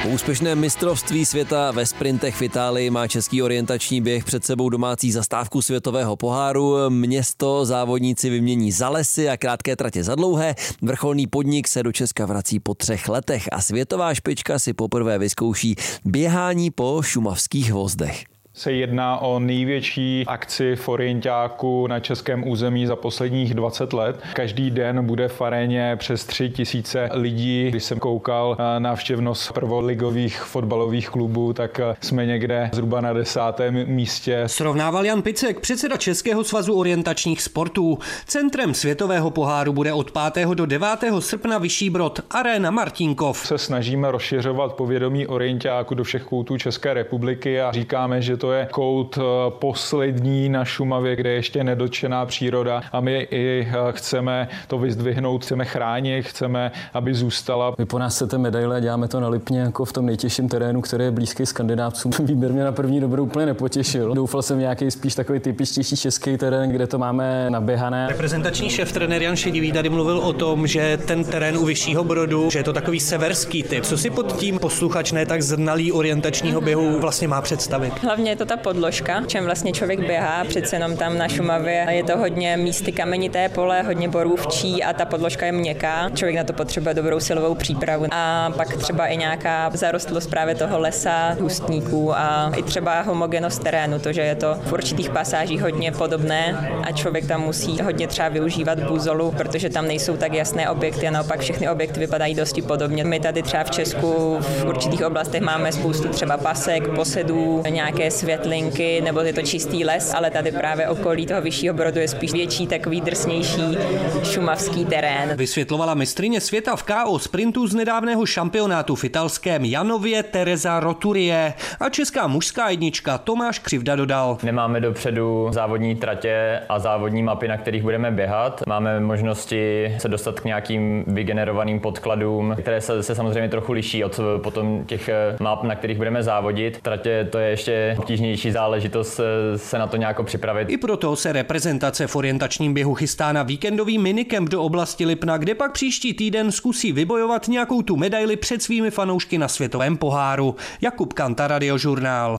Po úspěšném mistrovství světa ve sprintech v Itálii má český orientační běh před sebou domácí zastávku světového poháru. Město závodníci vymění za lesy a krátké tratě za dlouhé. Vrcholný podnik se do Česka vrací po 3 letech a světová špička si poprvé vyzkouší běhání po šumavských hvozdech. Se jedná o největší akci v orientáku na českém území za posledních 20 let. Každý den bude v aréně přes 3000 lidí. Když jsem koukal na návštěvnost prvoligových fotbalových klubů, tak jsme někde zhruba na 10. místě. Srovnával Jan Picek, předseda Českého svazu orientačních sportů. Centrem světového poháru bude od 5. do 9. srpna Vyšší Brod, aréna Martínkov. Se snažíme rozšiřovat povědomí orientáku do všech koutů České republiky a říkáme, že to je kout poslední na Šumavě, kde je ještě nedotčená příroda a my i chceme to vyzdvihnout, chceme chránit, chceme, aby zůstala. Vy po nás chcete medaile a děláme to na Lipně jako v tom nejtěžším terénu, který je blízký Skandinávcům. Výběr mě na první dobrou úplně nepotěšil. Doufal jsem nějaký spíš takový typičtější český terén, kde to máme naběhané. Reprezentační šéftrenér Jan Šedivý tady mluvil o tom, že ten terén u Vyššího Brodu, že je to takový severský typ. Co si pod tím posluchač ne tak znalý orientačního běhu vlastně má představit? Hlavně je to ta podložka, čem vlastně člověk běhá, přece jenom tam na Šumavě je to hodně místy kamenité pole, hodně borůvčí a ta podložka je měkká. Člověk na to potřebuje dobrou silovou přípravu a pak třeba i nějaká zarostlost právě toho lesa, hustníků a i třeba homogenost terénu, to, že je to v určitých pasážích hodně podobné a člověk tam musí hodně třeba využívat buzolu, protože tam nejsou tak jasné objekty a naopak všechny objekty vypadají dosti podobně. My tady třeba v Česku v určitých oblastech máme spoustu třeba pasek, posedů, nějaké světlinky, nebo je to čistý les, ale tady právě okolí toho Vyššího Brodu je spíš větší, takový drsnější šumavský terén. Vysvětlovala mistryně světa v KO sprintu z nedávného šampionátu v italském Janově Teresa Roturie a česká mužská jednička Tomáš Křivda dodal. Nemáme dopředu závodní tratě a závodní mapy, na kterých budeme běhat. Máme možnosti se dostat k nějakým vygenerovaným podkladům, které se samozřejmě trochu liší od potom těch map, na kterých budeme závodit. Tratě to je ještě obtížnější záležitost se na to nějak připravit. I proto se reprezentace v orientačním běhu chystá na víkendový minikemp do oblasti Lipna, kde pak příští týden zkusí vybojovat nějakou tu medaili před svými fanoušky na světovém poháru. Jakub Kanta, Radiožurnál.